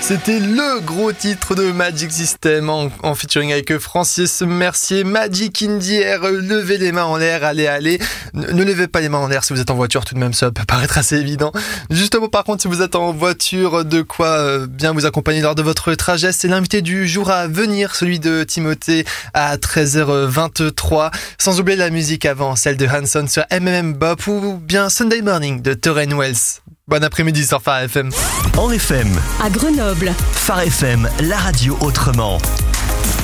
C'était le gros titre de Magic System en featuring avec Francis Mercier, Magic in the Air. Levez les mains en l'air, allez. Ne levez pas les mains en l'air si vous êtes en voiture, tout de même ça peut paraître assez évident. Justement, par contre, si vous êtes en voiture, de quoi bien vous accompagner lors de votre trajet, c'est l'invité du jour à venir, celui de Timothée à 13h23. Sans oublier la musique avant, celle de Hanson sur Bop ou bien Sunday Morning de Tauren Wells. Bon après-midi sur Phare FM. En FM, à Grenoble. Phare FM, la radio autrement.